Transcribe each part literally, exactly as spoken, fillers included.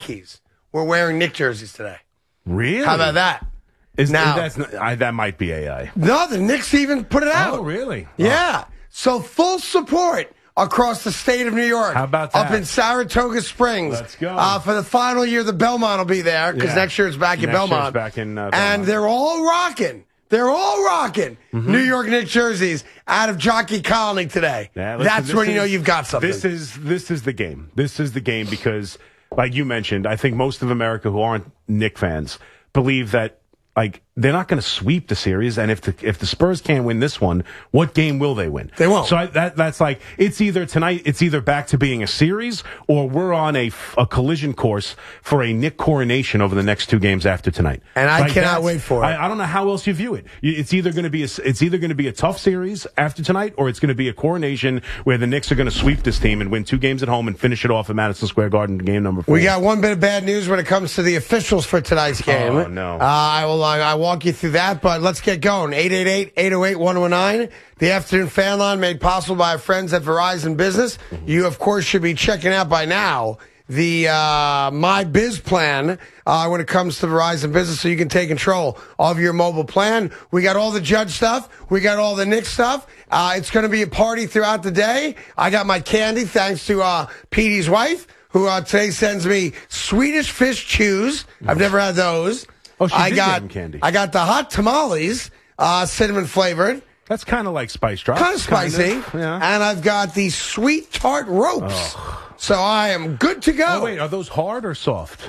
Yankees were wearing Knicks jerseys today. Really? How about that? Is, now, that's not, I, that might be A I. No, the Knicks even put it out. Oh, really? Yeah. Oh. So full support across the state of New York. How about that? Up in Saratoga Springs. Let's go. Uh, for the final year, the Belmont will be there because Yeah. next year it's back in Next Belmont. year's back in uh, Belmont. And they're all rocking. They're all rocking Mm-hmm. New York Knicks jerseys out of Jockey Colony today. Yeah, listen, That's this when you know is- you've got something. This is this is the game. This is the game because, like you mentioned, I think most of America who aren't Knicks fans believe that like they're not going to sweep the series, and if the if the Spurs can't win this one, what game will they win? They won't. So I, that that's like it's either tonight, it's either back to being a series, or we're on a, a collision course for a Knick coronation over the next two games after tonight. And I Like, cannot that's- wait for it. I, I don't know how else you view it. You- It's either going to be a, it's either going to be a tough series after tonight, or it's going to be a coronation where the Knicks are going to sweep this team and win two games at home and finish it off at Madison Square Garden, game number four. We got one bit of bad news when it comes to the officials for tonight's game. Oh, no. Uh, I will uh, I walk you through that, but let's get going. eight eight eight, eight oh eight, one oh nine. The afternoon fan line made possible by our friends at Verizon Business. You, of course, should be checking out by now the uh, My Biz plan uh, when it comes to Verizon Business so you can take control of your mobile plan. We got all the Judge stuff. We got all the Knicks stuff. Uh, it's going to be a party throughout the day. I got my candy thanks to uh, Petey's wife, who uh, today sends me Swedish fish chews. I've never had those. Oh, she I did got give him candy. I got the hot tamales, uh, cinnamon flavored, That's kind of like Spice Drops. kind of spicy, Kind of, yeah. and I've got the sweet tart ropes. So I am good to go. Oh, wait, are those hard or soft?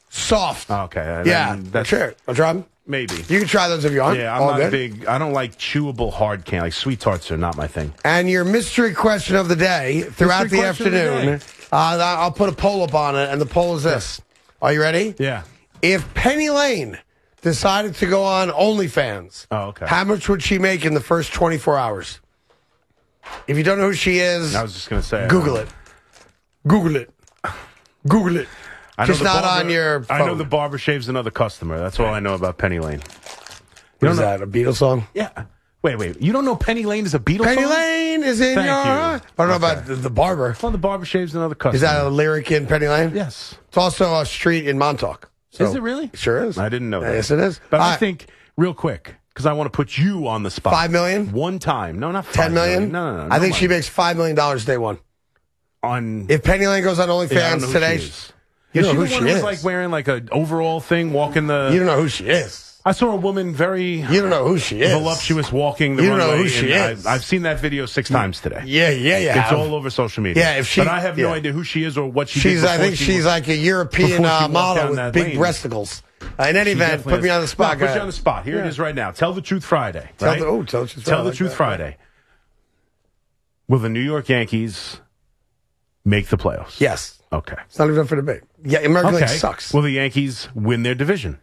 Soft. Okay. uh, yeah, then that's, sure. I'll try them. Maybe. You can try those if you want. Yeah, I'm All not good. big. I don't like chewable hard candy. Like sweet tarts are not my thing. And your mystery question of the day throughout Mystery the question of the afternoon, day. uh, I'll put a poll up on it, and the poll is this. Are you ready? Yeah. If Penny Lane decided to go on OnlyFans, Oh, okay. how much would she make in the first twenty-four hours? If you don't know who she is, I was just going to say. Google uh, it. Google it. Google it. I know Just the not barber- on your phone. I know the barber shaves another customer. That's all I know about Penny Lane. What is know- that, a Beatles song? Yeah. Wait, wait. You don't know Penny Lane is a Beatles Penny song? Lane is in Thank your you. heart. I don't know Okay. about the, the barber. Well, the barber shaves another customer. Is that a lyric in Penny Lane? Yes. It's also a street in Montauk. So- Is it really? Sure is. I didn't know that. Yes, it is. But I Uh, think, real quick, because I want to put you on the spot. Five million? One time. No, not five Ten million? No, no, no. I no think she money. makes five million dollars day one. On. If Penny Lane goes on Yeah, I don't know OnlyFans who today, she is. you Is know she who the she one who was is. like wearing like an overall thing, walking the. You don't know who she is. I saw a woman very You don't know who she is. voluptuous walking the You don't know runway. who she and is. I, I've seen that video six times today. Yeah, yeah, yeah. It's all over social media. Yeah, if she- but I have no yeah. idea who she is or what she She's, did. I before think she she's was- like a European before she uh, walked model down with that big lane. breasticles. Uh, in any She event, definitely put me is. on the spot. No, go put you ahead. on the spot. Here Yeah. it is right now. Tell the Truth Friday. Tell right? the- oh, Tell the Truth Tell Friday. the Truth Okay. Friday. Will the New York Yankees make the playoffs? Yes. Okay. It's not even up for debate. Yeah, American Okay. League sucks. Will the Yankees win their division?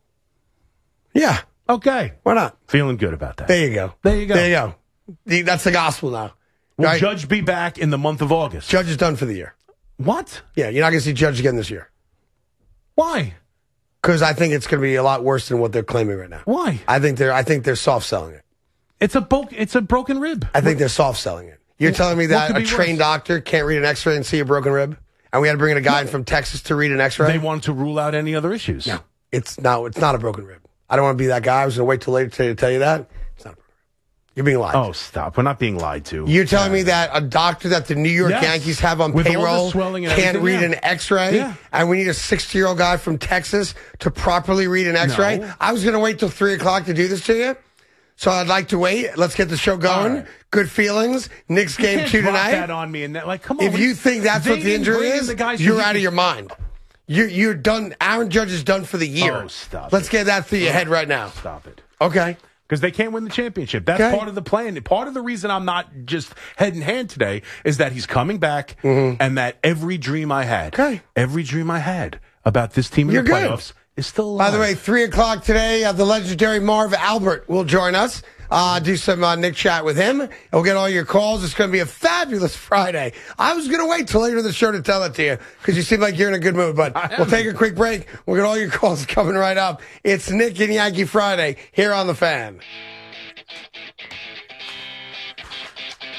Yeah. Okay. Why not? Feeling good about that. There you go. There you go. There you go. The- That's the gospel now. Will Right? Judge be back in the month of August? Judge is done for the year. What? Yeah, you're not going to see Judge again this year. Why? Because I think it's going to be a lot worse than what they're claiming right now. Why? I think they're I think they're soft selling it. It's a bo- It's a broken rib. I think they're soft selling it. You're What- telling me what that could a be trained worse? doctor can't read an X-ray and see a broken rib, and we had to bring in a guy in from Texas to read an X-ray? They want to rule out any other issues. No, it's no, it's not a broken rib. I don't want to be that guy. I was going to wait till later today to tell you that. It's not a broken rib. You're being lied. Oh, stop. We're not being lied to. You're telling me that a doctor that the New York Yes. Yankees have on With all the payroll swelling and can't everything, read yeah. an X-ray, Yeah. and we need a sixty-year-old guy from Texas to properly read an X-ray? No. I was going to wait till three o'clock to do this to you, so I'd like to wait. Let's get the show going. All right. Good feelings. Knicks You game can't two drop tonight. that on me and that, like, come on. If you think that's They what the didn't injury bring in is, the guys who you're he out of could- your mind. You're, you're done. Aaron Judge is done for the year. Oh, stop Let's it. get that through your head right now. Stop it. Okay. Because they can't win the championship. That's Okay. part of the plan. Part of the reason I'm not just head in hand today is that he's coming back and that every dream I had, Mm-hmm. Okay. every dream I had about this team in You're the good. playoffs is still alive. By the way, three o'clock today, uh, the legendary Marv Albert will join us. Uh, do some uh, Nick chat with him. And we'll get all your calls. It's going to be a fabulous Friday. I was going to wait till later in the show to tell it to you because you seem like you're in a good mood. But we'll take a quick break. We'll get all your calls coming right up. It's Nick and Yankee Friday here on The Fan.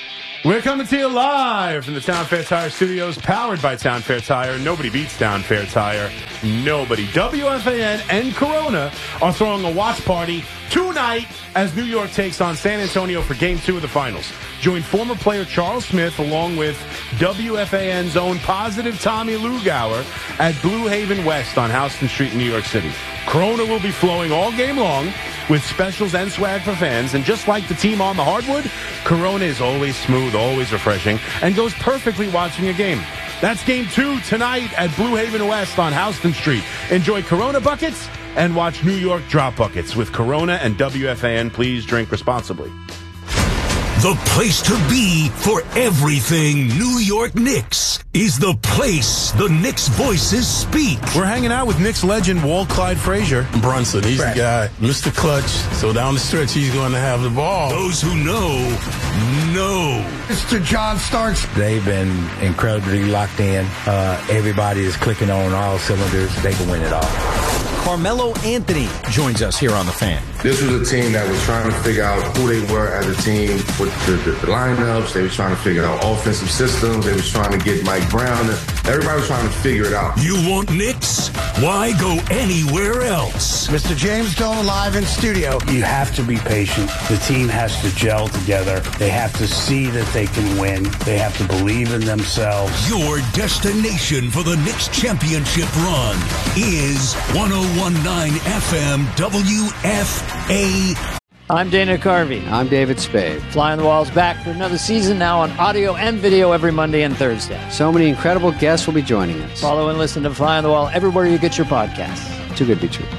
We're coming to you live from the Town Fair Tire Studios, powered by Town Fair Tire. Nobody beats Town Fair Tire. Nobody. W F A N and Corona are throwing a watch party tonight as New York takes on San Antonio for Game two of the Finals. Join former player Charles Smith along with W F A N's own positive Tommy Lugauer at Blue Haven West on Houston Street in New York City. Corona will be flowing all game long with specials and swag for fans. And just like the team on the hardwood, Corona is always smooth, always refreshing, and goes perfectly watching a game. That's Game two tonight at Blue Haven West on Houston Street. Enjoy Corona buckets and watch New York drop buckets with Corona and W F A N. Please drink responsibly. The place to be for everything New York Knicks is the place the Knicks voices speak. We're hanging out with Knicks legend Walt Clyde Frazier. Brunson, he's right. The guy, Mister Clutch. So down the stretch, he's going to have the ball. Those who know, know. Mister John Starks. They've been incredibly locked in. Uh, everybody is clicking on all cylinders. They can win it all. Carmelo Anthony joins us here on The Fan. This was a team that was trying to figure out who they were as a team with the, the, the lineups. They were trying to figure out offensive systems. They was trying to get Mike Brown. Everybody was trying to figure it out. You want Knicks? Why go anywhere else? Mister James Dolan live in studio. You have to be patient. The team has to gel together. They have to see that they can win. They have to believe in themselves. Your destination for the Knicks championship run is one oh one point nine F M W F A. I'm Dana Carvey. I'm David Spade. Fly on the Wall's back for another season, now on audio and video every Monday and Thursday. So many incredible guests will be joining us. Follow and listen to Fly on the Wall everywhere you get your podcasts. Too good to be true.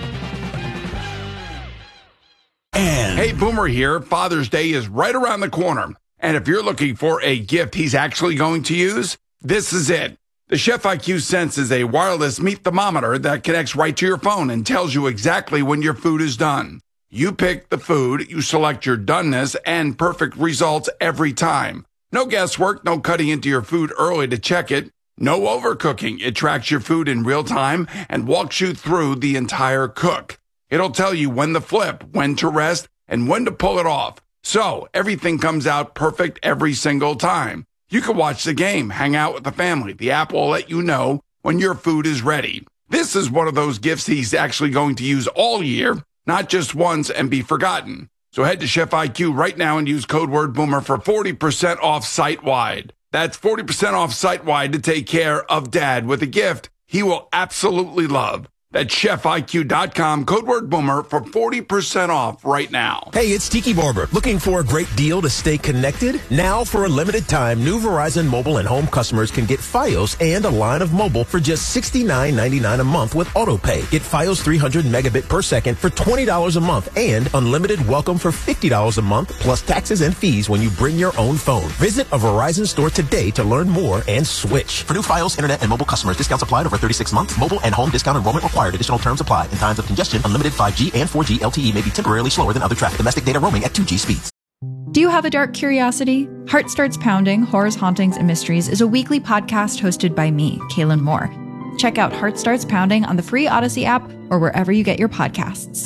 And hey, Boomer here. Father's Day is right around the corner. And if you're looking for a gift he's actually going to use, this is it. The Chef I Q Sense is a wireless meat thermometer that connects right to your phone and tells you exactly when your food is done. You pick the food, you select your doneness, and perfect results every time. No guesswork, no cutting into your food early to check it. No overcooking. It tracks your food in real time and walks you through the entire cook. It'll tell you when to flip, when to rest, and when to pull it off. So everything comes out perfect every single time. You can watch the game, hang out with the family. The app will let you know when your food is ready. This is one of those gifts he's actually going to use all year, not just once and be forgotten. So head to Chef I Q right now and use code word Boomer for forty percent off site-wide. That's forty percent off site-wide to take care of Dad with a gift he will absolutely love. That's chef I Q dot com, code word Boomer for forty percent off right now. Hey, it's Tiki Barber. Looking for a great deal to stay connected? Now, for a limited time, new Verizon mobile and home customers can get Fios and a line of mobile for just sixty-nine ninety-nine a month with AutoPay. Get Fios three hundred megabit per second for twenty dollars a month and unlimited welcome for fifty dollars a month plus taxes and fees when you bring your own phone. Visit a Verizon store today to learn more and switch. For new Fios, internet, and mobile customers, discounts applied over thirty-six months. Mobile and home discount enrollment required. Additional terms apply. In times of congestion, unlimited five G and four G L T E may be temporarily slower than other traffic. Domestic data roaming at two G speeds. Do you have a dark curiosity? Heart Starts Pounding, Horrors, Hauntings, and Mysteries is a weekly podcast hosted by me, Kaylin Moore. Check out Heart Starts Pounding on the free Odyssey app or wherever you get your podcasts.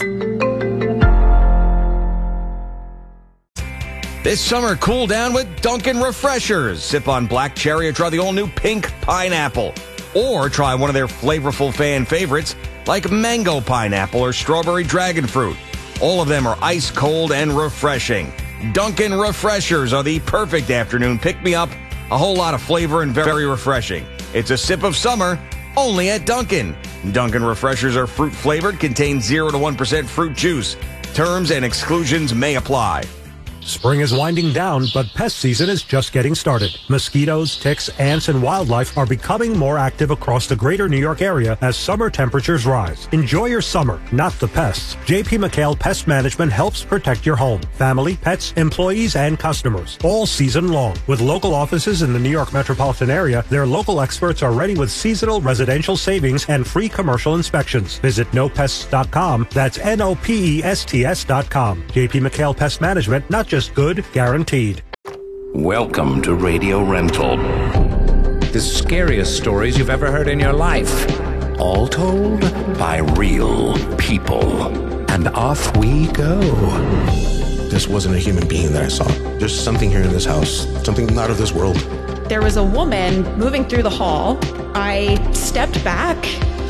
This summer, cool down with Dunkin' Refreshers. Sip on black cherry or try the all-new pink pineapple. Or try one of their flavorful fan favorites like mango pineapple or strawberry dragon fruit. All of them are ice cold and refreshing. Dunkin' Refreshers are the perfect afternoon pick-me-up, a whole lot of flavor and very refreshing. It's a sip of summer, only at Dunkin'. Dunkin' Refreshers are fruit-flavored, contain zero to one percent fruit juice. Terms and exclusions may apply. Spring is winding down, but pest season is just getting started. Mosquitoes, ticks, ants, and wildlife are becoming more active across the greater New York area as summer temperatures rise. Enjoy your summer, not the pests. J P McHale Pest Management helps protect your home, family, pets, employees, and customers all season long. With local offices in the New York metropolitan area, their local experts are ready with seasonal residential savings and free commercial inspections. Visit no pests dot com. That's N O P E S T S dot com. J P McHale Pest Management, not just good, guaranteed. Welcome to Radio Rental. The scariest stories you've ever heard in your life. All told by real people. And off we go. this wasn't a human being that I saw. There's something here in this house, something not of this world. There was a woman moving through the hall. I stepped back